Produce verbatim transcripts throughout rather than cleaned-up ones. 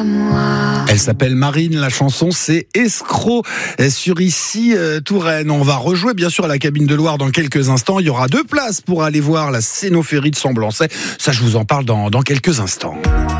moi. Elle s'appelle Marine, la chanson c'est Escroc sur Ici euh, Touraine. On va rejouer bien sûr à la cabine de Loire dans quelques instants. Il y aura deux places pour aller voir la Cénophérie de Samblançay. Ça je vous en parle dans, dans quelques instants.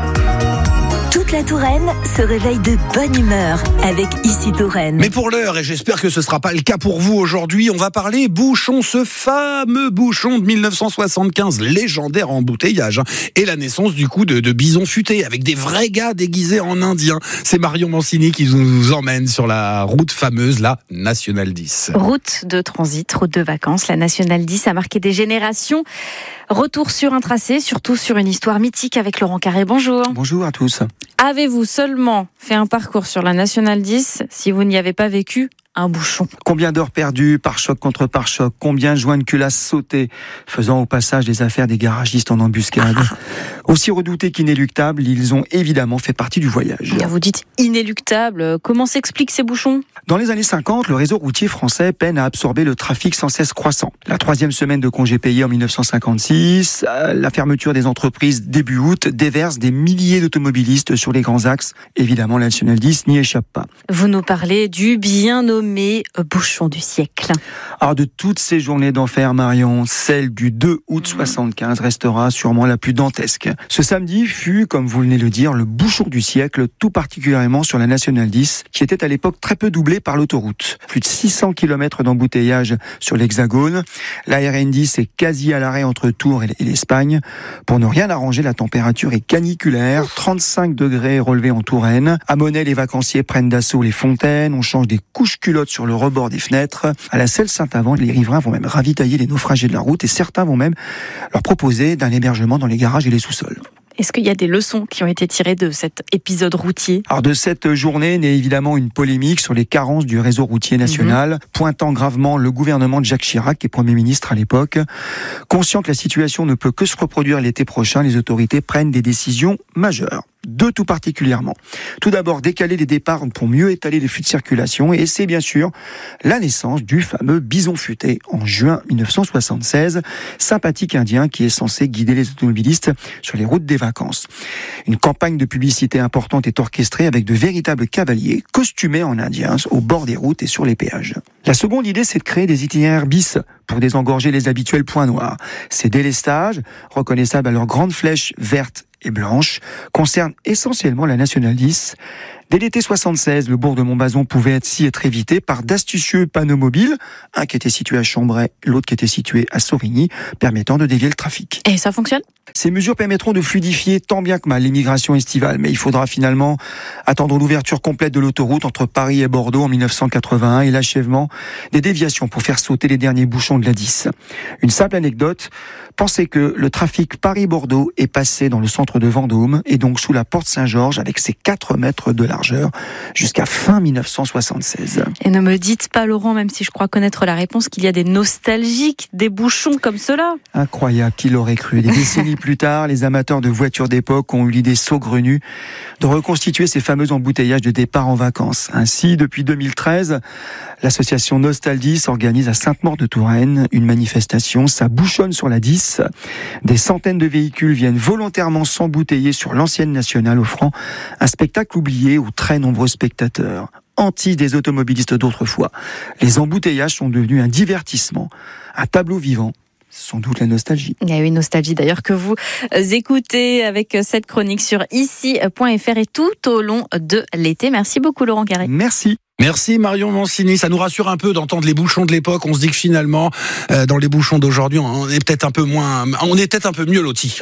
Toute la Touraine se réveille de bonne humeur avec Ici Touraine. Mais pour l'heure, et j'espère que ce ne sera pas le cas pour vous aujourd'hui, on va parler bouchon, ce fameux bouchon de mille neuf cent soixante-quinze, légendaire embouteillage, hein, et la naissance du coup de, de Bison Futé, avec des vrais gars déguisés en indiens. C'est Marion Mancini qui nous emmène sur la route fameuse, la Nationale dix. Route de transit, route de vacances, la Nationale dix a marqué des générations. Retour sur un tracé, surtout sur une histoire mythique avec Laurent Carré. Bonjour. Bonjour à tous. Avez-vous seulement fait un parcours sur la Nationale dix si vous n'y avez pas vécu un bouchon? Combien d'heures perdues, pare-choc contre pare-choc, combien de joints de culasse sautés, faisant au passage des affaires des garagistes en embuscade. Aussi redoutés qu'inéluctables, ils ont évidemment fait partie du voyage. Vous dites inéluctable, comment s'expliquent ces bouchons? Dans les années cinquante, le réseau routier français peine à absorber le trafic sans cesse croissant. La troisième semaine de congés payés en mille neuf cent cinquante-six, la fermeture des entreprises début août déverse des milliers d'automobilistes sur les grands axes. Évidemment, la Nationale dix n'y échappe pas. Vous nous parlez du bien nommé bouchon du siècle. Alors de toutes ces journées d'enfer, Marion, celle du deux août soixante-quinze restera sûrement la plus dantesque. Ce samedi fut, comme vous venez de le dire, le bouchon du siècle, tout particulièrement sur la Nationale dix, qui était à l'époque très peu doublée par l'autoroute. Plus de six cents kilomètres d'embouteillage sur l'Hexagone. La R N dix est quasi à l'arrêt entre Tours et l'Espagne. Pour ne rien arranger, la température est caniculaire, trente-cinq degrés relevés en Touraine. À Monet, les vacanciers prennent d'assaut les fontaines, on change des couches culottes sur le rebord des fenêtres. À la Selle-Saint-Avant, les riverains vont même ravitailler les naufragés de la route et certains vont même leur proposer d'un hébergement dans les garages et les sous-sols. Est-ce qu'il y a des leçons qui ont été tirées de cet épisode routier? Alors de cette journée naît évidemment une polémique sur les carences du réseau routier national, mmh. pointant gravement le gouvernement de Jacques Chirac, qui est Premier ministre à l'époque. Conscient que la situation ne peut que se reproduire l'été prochain, les autorités prennent des décisions majeures. Deux tout particulièrement. Tout d'abord, décaler les départs pour mieux étaler les flux de circulation, et c'est bien sûr la naissance du fameux Bison Futé en juin mille neuf cent soixante-seize, sympathique indien qui est censé guider les automobilistes sur les routes des vacances. Une campagne de publicité importante est orchestrée avec de véritables cavaliers costumés en indiens au bord des routes et sur les péages. La seconde idée, c'est de créer des itinéraires bis pour désengorger les habituels points noirs. Ces délestages, reconnaissables à leurs grandes flèches vertes et blanches, concernent essentiellement la Nationale dix. Dès l'été soixante-seize, le bourg de Montbazon pouvait ainsi être évité par d'astucieux panneaux mobiles, un qui était situé à Chambray, l'autre qui était situé à Saurigny, permettant de dévier le trafic. Et ça fonctionne ? Ces mesures permettront de fluidifier tant bien que mal l'immigration estivale, mais il faudra finalement attendre l'ouverture complète de l'autoroute entre Paris et Bordeaux en mille neuf cent quatre-vingt-un et l'achèvement des déviations pour faire sauter les derniers bouchons de la dix. Une simple anecdote, pensez que le trafic Paris-Bordeaux est passé dans le centre de Vendôme et donc sous la porte Saint-Georges avec ses quatre mètres de largeur jusqu'à fin mille neuf cent soixante-seize. Et ne me dites pas, Laurent, même si je crois connaître la réponse, qu'il y a des nostalgiques, des bouchons comme cela. Incroyable, qui l'aurait cru. Des décennies plus tard, les amateurs de voitures d'époque ont eu l'idée saugrenue de reconstituer ces fameux embouteillages de départ en vacances. Ainsi, depuis deux mille treize, l'association Nostal-dix organise à Sainte-Maure-de-Touraine une manifestation. Ça bouchonne sur la dix. Des centaines de véhicules viennent volontairement s'embouteiller sur l'ancienne nationale, offrant un spectacle oublié aux très nombreux spectateurs. Anti des automobilistes d'autrefois. Les embouteillages sont devenus un divertissement, un tableau vivant. Sans doute la nostalgie. Il y a une nostalgie d'ailleurs que vous écoutez avec cette chronique sur ici point f r et tout au long de l'été. Merci beaucoup Laurent Carré. Merci. Merci Marion Mancini, ça nous rassure un peu d'entendre les bouchons de l'époque. On se dit que finalement, euh, dans les bouchons d'aujourd'hui, on est peut-être un peu moins, on est peut-être un peu mieux lotis.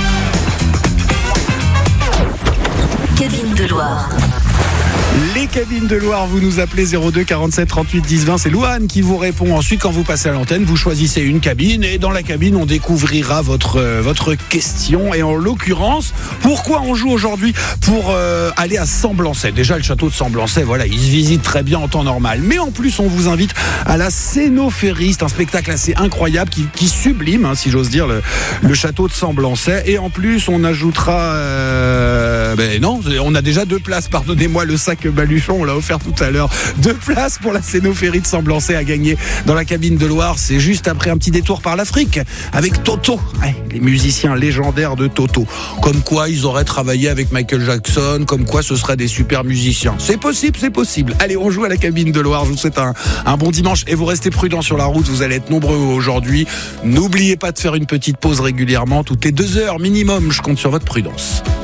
Cabine de Loire. Les cabines de Loire, vous nous appelez zéro deux quarante-sept trente-huit dix vingt, c'est Louane qui vous répond. Ensuite, quand vous passez à l'antenne, vous choisissez une cabine et dans la cabine, on découvrira votre, euh, votre question. Et en l'occurrence, pourquoi on joue aujourd'hui pour euh, aller à Samblançay. Déjà, le château de Samblançay, voilà, il se visite très bien en temps normal. Mais en plus, on vous invite à la Cénophérie. C'est un spectacle assez incroyable qui, qui sublime, hein, si j'ose dire, le, le château de Samblançay. Et en plus, on ajoutera... Euh, ben non, on a déjà deux places, pardonnez-moi, le sac Marc Baluchon, on l'a offert tout à l'heure. Deux places pour la Scénophérie de Semblançay à gagner dans la cabine de Loire. C'est juste après un petit détour par l'Afrique avec Toto, ouais, les musiciens légendaires de Toto. Comme quoi ils auraient travaillé avec Michael Jackson, comme quoi ce seraient des super musiciens. C'est possible, c'est possible. Allez, on joue à la cabine de Loire. Je vous souhaite un, un bon dimanche et vous restez prudents sur la route. Vous allez être nombreux aujourd'hui. N'oubliez pas de faire une petite pause régulièrement, toutes les deux heures minimum. Je compte sur votre prudence.